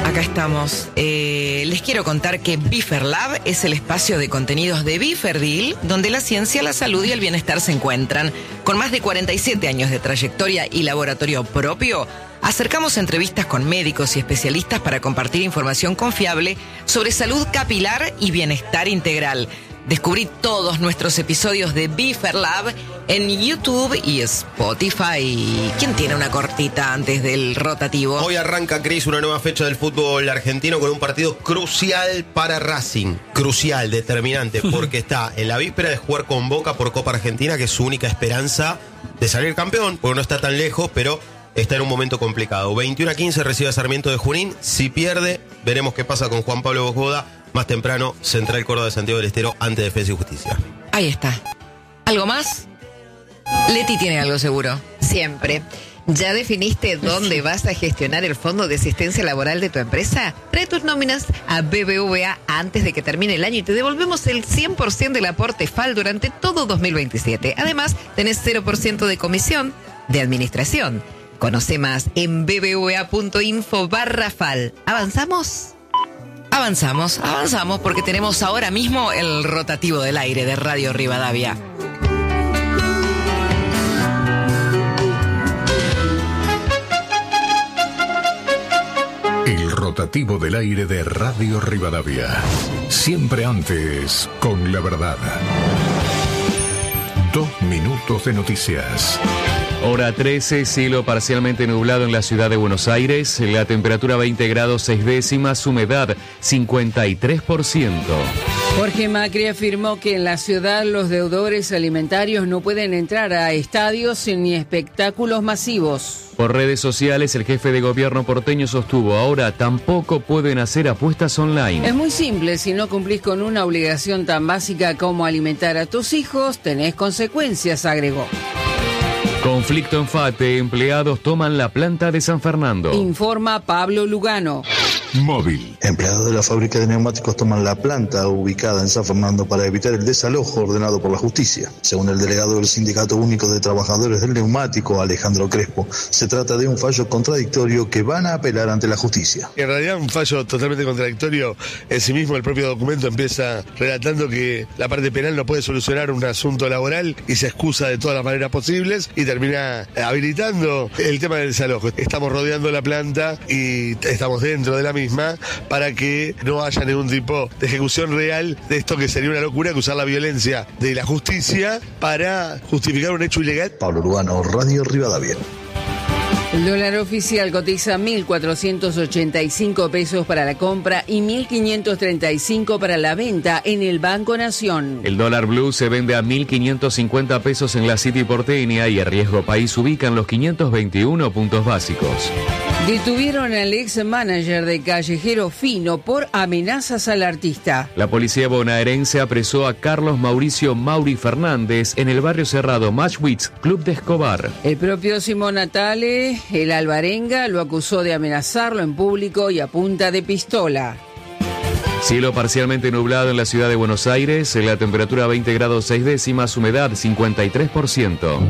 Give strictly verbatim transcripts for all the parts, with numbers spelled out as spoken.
Acá estamos. Eh, les quiero contar que Biffer Lab es el espacio de contenidos de Biferdil, donde la ciencia, la salud y el bienestar se encuentran. Con más de cuarenta y siete años de trayectoria y laboratorio propio, acercamos entrevistas con médicos y especialistas para compartir información confiable sobre salud capilar y bienestar integral. Descubrí todos nuestros episodios de Biffer Lab en YouTube y Spotify. ¿Quién tiene una cortita antes del rotativo? Hoy arranca, Cris, una nueva fecha del fútbol argentino con un partido crucial para Racing. Crucial, determinante, porque está en la víspera de jugar con Boca por Copa Argentina, que es su única esperanza de salir campeón, porque no está tan lejos, pero está en un momento complicado. veintiuno a quince recibe a Sarmiento de Junín. Si pierde, veremos qué pasa con Juan Pablo Bosboda. Más temprano, Central Córdoba de Santiago del Estero ante Defensa y Justicia. Ahí está. ¿Algo más? Leti tiene algo seguro. Siempre. ¿Ya definiste dónde vas a gestionar el fondo de asistencia laboral de tu empresa? Trae tus nóminas a B B V A antes de que termine el año y te devolvemos el cien por ciento del aporte F A L durante todo dos mil veintisiete. Además, tenés cero por ciento de comisión de administración. Conoce más en bbva.info barra F A L. ¿Avanzamos? Avanzamos, avanzamos porque tenemos ahora mismo el rotativo del aire de Radio Rivadavia. El rotativo del aire de Radio Rivadavia. Siempre antes, con la verdad. Dos minutos de noticias. Hora trece, cielo parcialmente nublado en la ciudad de Buenos Aires, la temperatura veinte grados seis décimas, humedad cincuenta y tres por ciento. Jorge Macri afirmó que en la ciudad los deudores alimentarios no pueden entrar a estadios ni espectáculos masivos. Por redes sociales, el jefe de gobierno porteño sostuvo, ahora tampoco pueden hacer apuestas online. Es muy simple, si no cumplís con una obligación tan básica como alimentar a tus hijos, tenés consecuencias, agregó. Conflicto en Fate, empleados toman la planta de San Fernando. Informa Pablo Lugano. Móvil. Empleados de la fábrica de neumáticos toman la planta ubicada en San Fernando para evitar el desalojo ordenado por la justicia. Según el delegado del Sindicato Único de Trabajadores del Neumático, Alejandro Crespo, se trata de un fallo contradictorio que van a apelar ante la justicia. En realidad un fallo totalmente contradictorio. En sí mismo el propio documento empieza relatando que la parte penal no puede solucionar un asunto laboral y se excusa de todas las maneras posibles y termina habilitando el tema del desalojo. Estamos rodeando la planta y estamos dentro de la misma para que no haya ningún tipo de ejecución real de esto, que sería una locura que usar la violencia de la justicia para justificar un hecho ilegal. Pablo Lugano, Radio Rivadavia. El dólar oficial cotiza mil cuatrocientos ochenta y cinco pesos para la compra y mil quinientos treinta y cinco para la venta en el Banco Nación. El dólar blue se vende a mil quinientos cincuenta pesos en la City porteña y el riesgo país ubican los quinientos veintiuno puntos básicos. Detuvieron al ex manager de Callejero Fino por amenazas al artista. La policía bonaerense apresó a Carlos Mauricio Mauri Fernández en el barrio cerrado Matchwitz, Club de Escobar. El propio Simón Natale, el alvarenga, lo acusó de amenazarlo en público y a punta de pistola. Cielo parcialmente nublado en la ciudad de Buenos Aires, la temperatura veinte grados seis décimas, humedad cincuenta y tres por ciento.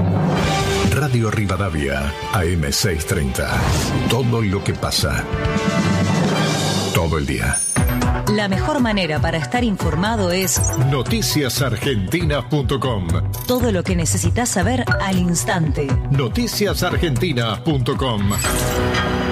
Radio Rivadavia, A M seiscientos treinta. Todo lo que pasa. Todo el día. La mejor manera para estar informado es noticias argentinas punto com. Todo lo que necesitas saber al instante. noticias argentinas punto com.